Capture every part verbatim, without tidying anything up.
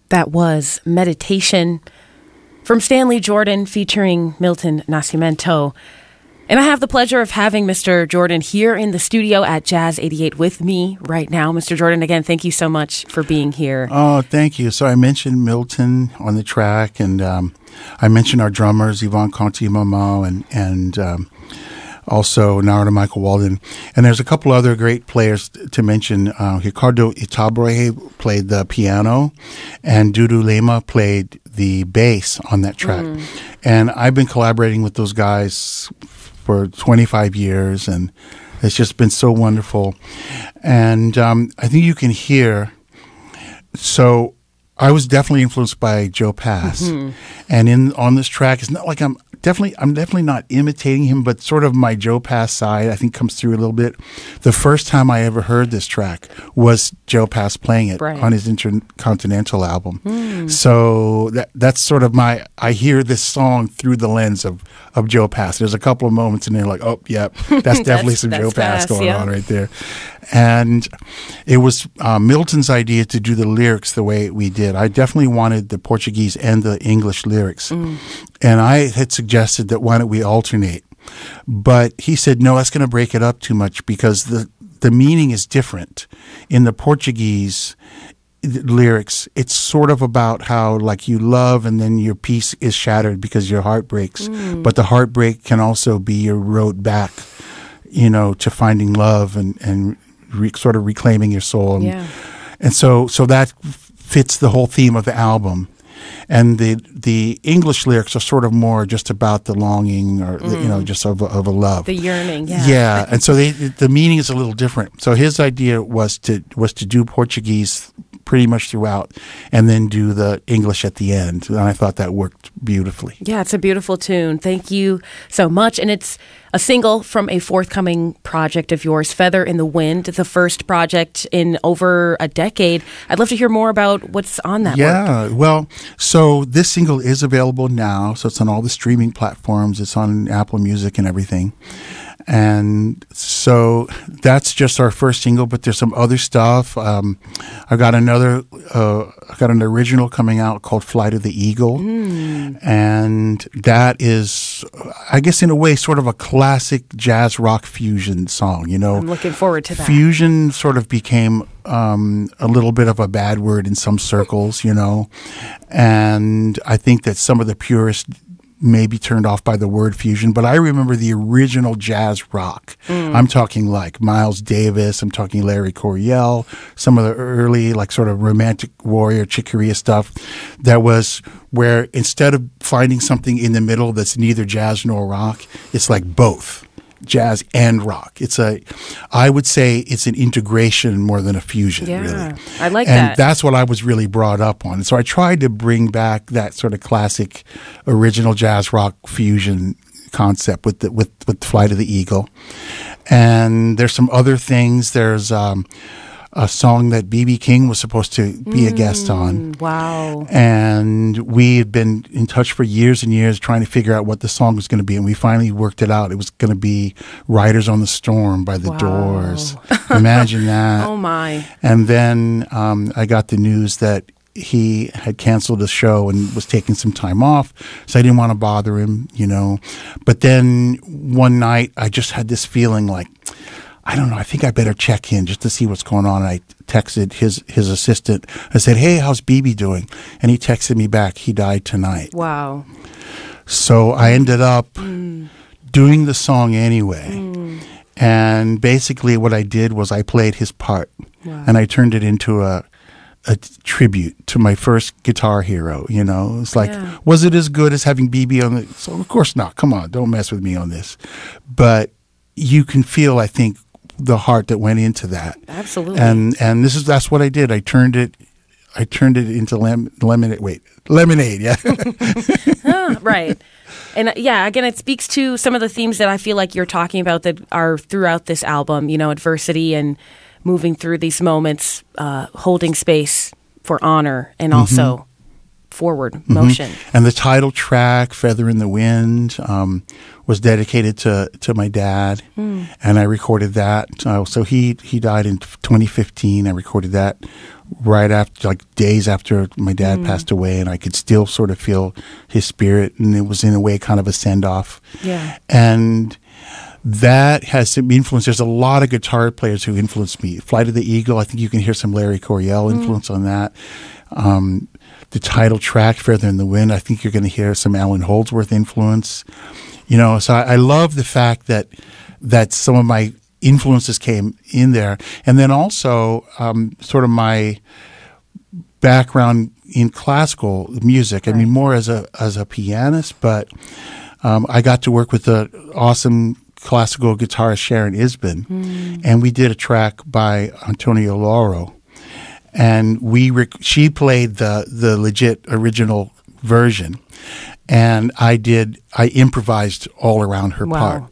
That was Meditation from Stanley Jordan featuring Milton Nascimento. And I have the pleasure of having Mister Jordan here in the studio at Jazz eighty-eight with me right now. Mister Jordan, again, thank you so much for being here. Oh, thank you. So I mentioned Milton on the track, and um, I mentioned our drummers, Yvonne Conti Mamo, and, and um, also Narada Michael Walden. And there's a couple other great players to mention. Uh, Ricardo Itabre played the piano, and Dudu Lema played the bass on that track. Mm. And I've been collaborating with those guys for twenty-five years, and it's just been so wonderful. And um, I think you can hear, so I was definitely influenced by Joe Pass. Mm-hmm. And in on this track, it's not like I'm definitely I'm definitely not imitating him, but sort of my Joe Pass side, I think, comes through a little bit. The first time I ever heard this track was Joe Pass playing it right on his Intercontinental album. Mm. So that that's sort of my, I hear this song through the lens of, of Joe Pass. There's a couple of moments in there like, oh, yep, that's definitely that's, some that's Joe Pass, Pass going yeah. on right there. And it was uh, Milton's idea to do the lyrics the way we did. I definitely wanted the Portuguese and the English lyrics. Mm. And I had suggested that why don't we alternate? But he said, no, that's going to break it up too much because the, the meaning is different. In the Portuguese lyrics, it's sort of about how like you love and then your peace is shattered because your heart breaks. Mm. But the heartbreak can also be your road back, you know, to finding love and, and re- sort of reclaiming your soul. And, yeah. and so, so that fits the whole theme of the album. And the the English lyrics are sort of more just about the longing, or mm. you know, just of a, of a love, the yearning, yeah. Yeah, and so they, the meaning is a little different. So his idea was to was to do Portuguese pretty much throughout, and then do the English at the end. And I thought that worked beautifully. Yeah, it's a beautiful tune. Thank you so much. And it's a single from a forthcoming project of yours, Feather in the Wind, the first project in over a decade. I'd love to hear more about what's on that yeah, work. Well, so this single is available now. So it's on all the streaming platforms. It's on Apple Music and everything. And so that's just our first single, but there's some other stuff. Um, I got another, uh, I got an original coming out called Flight of the Eagle. Mm. And that is, I guess in a way, sort of a classic jazz rock fusion song, you know. I'm looking forward to that. Fusion sort of became um, a little bit of a bad word in some circles, you know. And I think that some of the purists may be turned off by the word fusion, but I remember the original jazz rock. Mm. I'm talking like Miles Davis, I'm talking Larry Coryell, some of the early like sort of romantic warrior Chick Corea stuff that was where instead of finding something in the middle that's neither jazz nor rock, it's like both jazz and rock. It's a, I would say it's an integration more than a fusion, yeah, really. I like and that. And that's what I was really brought up on. So I tried to bring back that sort of classic original jazz rock fusion concept with the, with, with Flight of the Eagle. And there's some other things. There's um, a song that B B King was supposed to be mm, a guest on. Wow. And we had been in touch for years and years trying to figure out what the song was going to be. And we finally worked it out. It was going to be Riders on the Storm by the wow. Doors. Imagine that. Oh, my. And then um, I got the news that he had canceled the show and was taking some time off. So I didn't want to bother him, you know. But then one night I just had this feeling like, I don't know, I think I better check in just to see what's going on. And I texted his, his assistant. I said, hey, how's B B doing? And he texted me back, he died tonight. Wow. So I ended up mm. doing the song anyway. Mm. And basically what I did was I played his part. Wow. And I turned it into a, a tribute to my first guitar hero, you know. It's like, yeah. was it as good as having B B on the... So of course not. Come on, don't mess with me on this. But you can feel, I think, the heart that went into that. Absolutely. And and this is that's what I did. I turned it I turned it into lem, lemonade. Wait, lemonade, yeah. oh, right. And uh, yeah, again, it speaks to some of the themes that I feel like you're talking about that are throughout this album, you know, adversity and moving through these moments, uh, holding space for honor and also mm-hmm. forward motion. Mm-hmm. And the title track, Feather in the Wind, um, was dedicated to, to my dad, mm. and I recorded that. Uh, so he, he died in twenty fifteen. I recorded that right after, like days after my dad mm. passed away, and I could still sort of feel his spirit, and it was in a way kind of a send-off. Yeah. And that has some influence. There's a lot of guitar players who influenced me. Flight of the Eagle, I think you can hear some Larry Coryell influence mm. on that. Um, the title track, Feather in the Wind, I think you're going to hear some Allan Holdsworth influence. You know, so I, I love the fact that that some of my influences came in there. And then also um, sort of my background in classical music. Right. I mean, more as a as a pianist, but um, I got to work with the awesome classical guitarist Sharon Isbin, mm. and we did a track by Antonio Lauro. And we rec- she played the the legit original version, and I did I improvised all around her wow. part,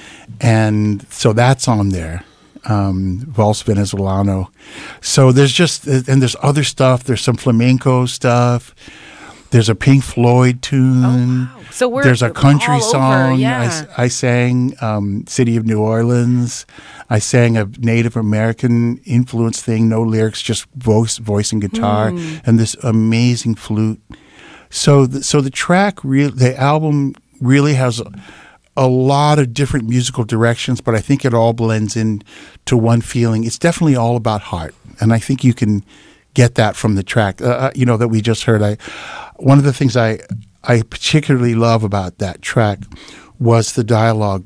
and so that's on there, um, Valse Venezolano. So there's just and there's other stuff. There's some flamenco stuff. There's a Pink Floyd tune. Oh, wow. So we're there's a country all song. Over, yeah. I, I sang um, "City of New Orleans." I sang a Native American influence thing, no lyrics, just voice, voice and guitar, mm. and this amazing flute. So, the, so the track, re- the album really has a, a lot of different musical directions, but I think it all blends in to one feeling. It's definitely all about heart, and I think you can get that from the track. Uh, you know that we just heard. I one of the things I I particularly love about that track was the dialogue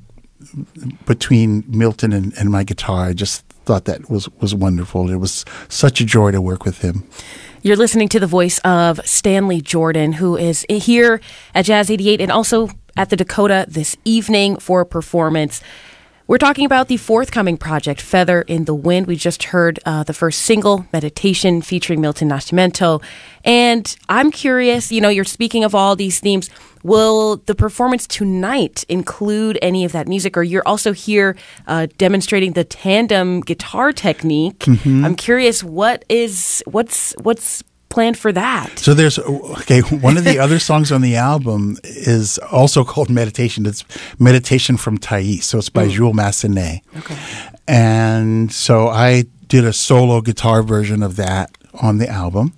between Milton and, and my guitar. I just thought that was, was wonderful. It was such a joy to work with him. You're listening to the voice of Stanley Jordan, who is here at Jazz eighty-eight and also at the Dakota this evening for a performance. We're talking about the forthcoming project, Feather in the Wind. We just heard uh, the first single, Meditation, featuring Milton Nascimento. And I'm curious, you know, you're speaking of all these themes. Will the performance tonight include any of that music? Or you're also here uh, demonstrating the tandem guitar technique. Mm-hmm. I'm curious, what is what's what's planned for that? So there's, okay, one of the other songs on the album is also called Meditation. It's Meditation from Thais. So it's by mm. Jules Massenet. Okay. And so I did a solo guitar version of that on the album.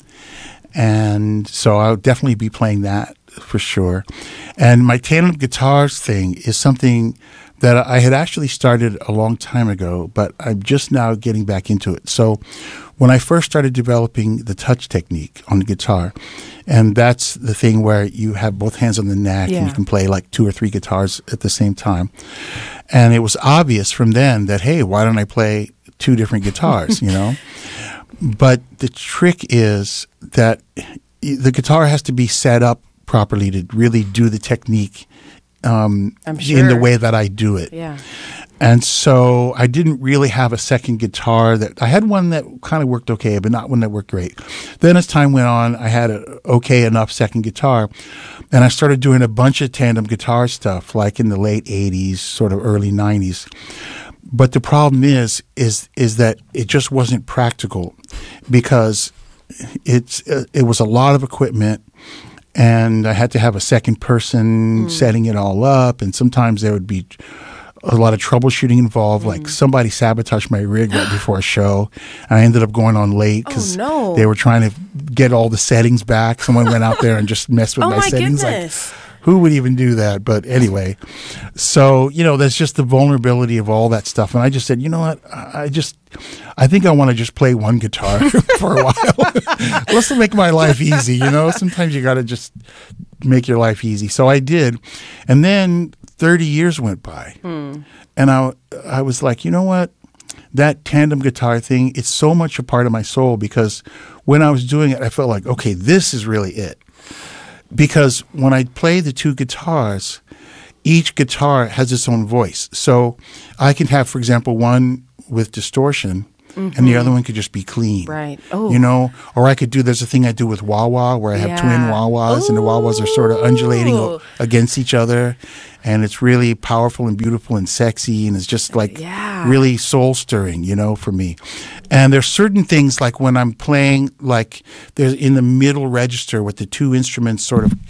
And so I'll definitely be playing that for sure. And my tandem guitars thing is something that I had actually started a long time ago, but I'm just now getting back into it. So when I first started developing the touch technique on the guitar, and that's the thing where you have both hands on the neck yeah. and you can play like two or three guitars at the same time. And it was obvious from then that, hey, why don't I play two different guitars, you know? But the trick is that the guitar has to be set up properly to really do the technique um, I'm sure. in the way that I do it. Yeah. And so I didn't really have a second guitar. That I had one that kind of worked okay, but not one that worked great. Then as time went on, I had an okay enough second guitar, and I started doing a bunch of tandem guitar stuff, like in the late eighties, sort of early nineties. But the problem is, is, is that it just wasn't practical because it's uh, it was a lot of equipment. And I had to have a second person mm. setting it all up. And sometimes there would be a lot of troubleshooting involved. Mm. Like somebody sabotaged my rig right before a show. And I ended up going on late because oh, no. they were trying to get all the settings back. Someone went out there and just messed with oh my, my settings. Goodness. Like, who would even do that? But anyway, so, you know, there's just the vulnerability of all that stuff. And I just said, you know what? I just, I think I want to just play one guitar for a while. Let's make my life easy, you know? Sometimes you got to just make your life easy. So I did. And then thirty years went by. Hmm. And I, I was like, you know what? That tandem guitar thing, it's so much a part of my soul because when I was doing it, I felt like, okay, this is really it. Because when I play the two guitars, each guitar has its own voice. So I can have, for example, one with distortion, mm-hmm. and the other one could just be clean. Right. Oh. You know, or I could do, there's a thing I do with wah wah where I have yeah. twin wah wahs, and the wah wahs are sort of undulating o- against each other. And it's really powerful and beautiful and sexy, and it's just like yeah. really soul stirring, you know, for me. And there's certain things like when I'm playing, like there's in the middle register with the two instruments sort of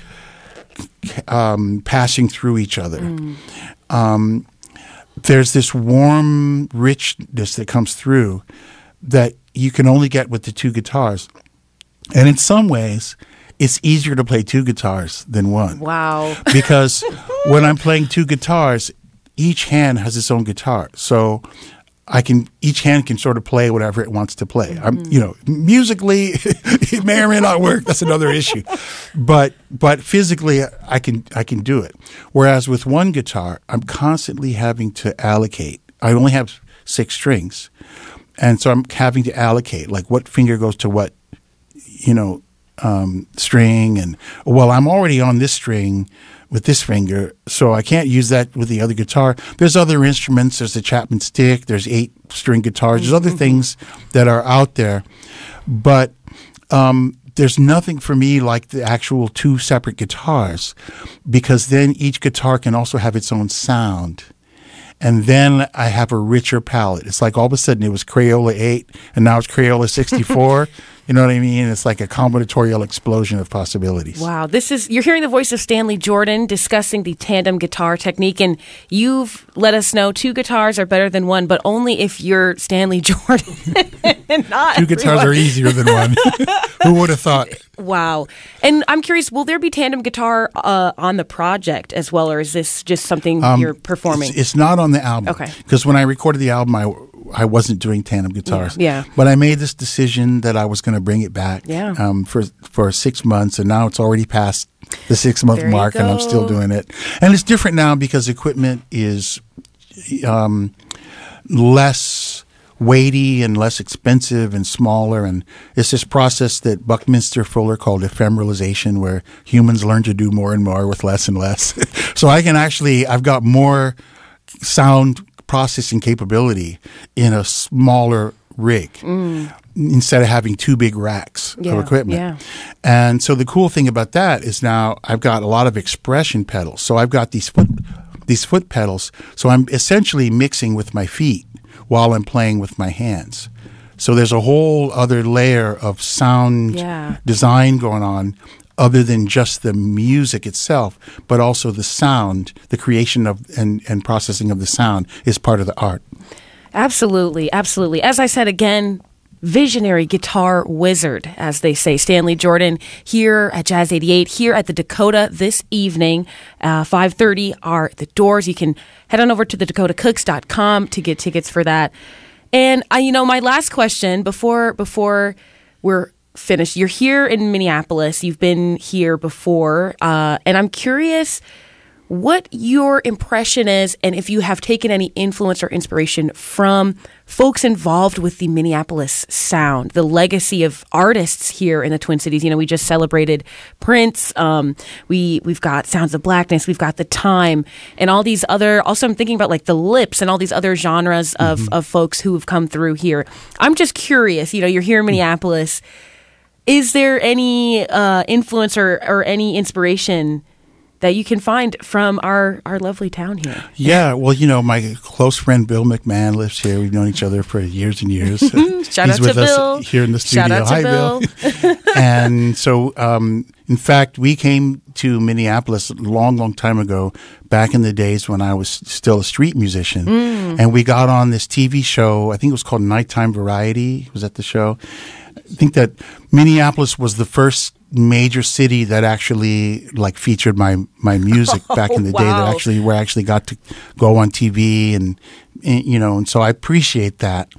um, passing through each other. Mm. Um, there's this warm richness that comes through that you can only get with the two guitars. And in some ways, it's easier to play two guitars than one. Wow. Because when I'm playing two guitars, each hand has its own guitar. So I can, each hand can sort of play whatever it wants to play. Mm-hmm. I'm, you know, musically, it may or may not work. That's another issue. But, but physically, I can, I can do it. Whereas with one guitar, I'm constantly having to allocate. I only have six strings. And so I'm having to allocate, like what finger goes to what, you know, Um, string, and well, I'm already on this string with this finger, so I can't use that with the other guitar. There's other instruments. There's the Chapman stick. There's eight string guitars. There's other things that are out there, but um, there's nothing for me like the actual two separate guitars, because then each guitar can also have its own sound. And then I have a richer palette. It's like all of a sudden it was Crayola eight, and now it's Crayola sixty-four. You know what I mean? It's like a combinatorial explosion of possibilities. Wow. This is, you're hearing the voice of Stanley Jordan discussing the tandem guitar technique, and you've let us know two guitars are better than one, but only if you're Stanley Jordan. Not two guitars everyone. Are easier than one. Who would have thought? Wow. And I'm curious, will there be tandem guitar uh, on the project as well, or is this just something um, you're performing? It's, it's not on the album. Okay. Because when I recorded the album, I, I wasn't doing tandem guitars. Yeah. yeah. But I made this decision that I was going to bring it back yeah. um, for for six months, and now it's already past the six-month mark, and I'm still doing it. And it's different now because equipment is um, less weighty and less expensive and smaller, and it's this process that Buckminster Fuller called ephemeralization, where humans learn to do more and more with less and less. So I can actually, I've got more sound processing capability in a smaller rig mm. instead of having two big racks yeah, of equipment. Yeah. And so the cool thing about that is now I've got a lot of expression pedals. So I've got these foot these foot pedals. So I'm essentially mixing with my feet while I'm playing with my hands. So there's a whole other layer of sound yeah. design going on, other than just the music itself, but also the sound, the creation of and, and processing of the sound is part of the art. Absolutely, absolutely. As I said again, visionary guitar wizard, as they say, Stanley Jordan, here at Jazz eighty-eight, here at the Dakota this evening. Uh, five thirty are the doors. You can head on over to the dakota cooks dot com to get tickets for that. And, I, you know, my last question before before we're finished, you're here in Minneapolis. You've been here before. Uh, and I'm curious what your impression is, and if you have taken any influence or inspiration from folks involved with the Minneapolis sound, the legacy of artists here in the Twin Cities. You know, we just celebrated Prince. Um, we, we've got Sounds of Blackness. We've got The Time and all these other, also I'm thinking about like The Lips and all these other genres of, mm-hmm. of folks who have come through here. I'm just curious, you know, you're here in Minneapolis. Is there any uh, influence or, or any inspiration that you can find from our, our lovely town here? Yeah, well, you know, my close friend Bill McMahon lives here. We've known each other for years and years. Shout He's out with to us Bill. Here in the studio. Shout out to Hi, Bill. Bill. And so, um, in fact, we came to Minneapolis a long, long time ago, back in the days when I was still a street musician. Mm. And we got on this T V show, I think it was called Nighttime Variety. Was that the show? I think that Minneapolis was the first major city that actually like featured my my music back in the wow. day, that actually where I actually got to go on T V and, and you know, and so I appreciate that.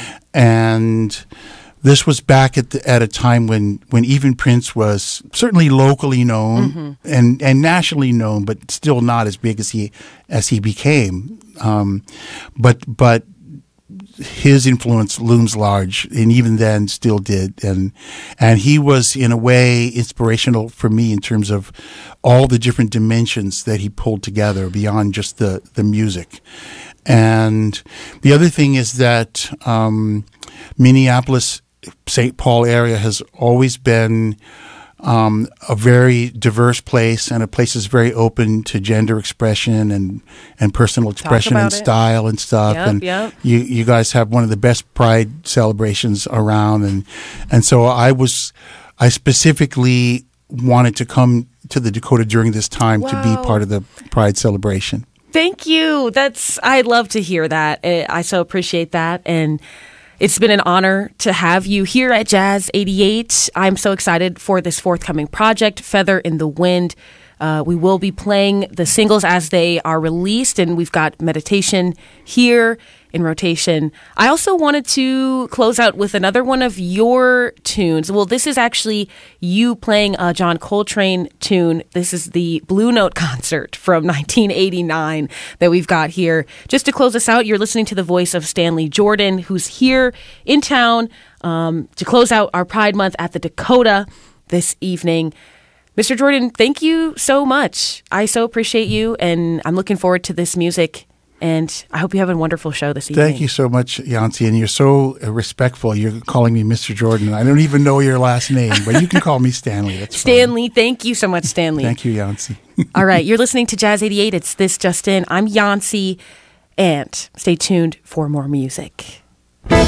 And this was back at the, at a time when when even Prince was certainly locally known mm-hmm. and and nationally known, but still not as big as he as he became. Um, but but. His influence looms large, and even then still did. And and he was, in a way, inspirational for me in terms of all the different dimensions that he pulled together beyond just the, the music. And the other thing is that um, Minneapolis, Saint Paul area has always been um, a very diverse place, and a place that's very open to gender expression and, and personal expression and it. style and stuff. Yep, and yep. you you guys have one of the best Pride celebrations around, and and so I was I specifically wanted to come to the Dakota during this time Wow. to be part of the Pride celebration. Thank you. That's I love to hear that. I I so appreciate that, and it's been an honor to have you here at Jazz eighty-eight. I'm so excited for this forthcoming project, Feather in the Wind. Uh, we will be playing the singles as they are released, and we've got Meditation here in rotation. I also wanted to close out with another one of your tunes. Well, this is actually you playing a John Coltrane tune. This is the Blue Note concert from nineteen eighty-nine that we've got here. Just to close us out, you're listening to the voice of Stanley Jordan, who's here in town um, to close out our Pride Month at the Dakota this evening. Mister Jordan, thank you so much. I so appreciate you, and I'm looking forward to this music. And I hope you have a wonderful show this evening. Thank you so much, Yancy, and you're so uh, respectful. You're calling me Mister Jordan. I don't even know your last name, but you can call me Stanley. That's Stanley, fine. Thank you so much, Stanley. Thank you, Yancy. All right, you're listening to Jazz eighty-eight. It's This Just In. I'm Yancy, and stay tuned for more music.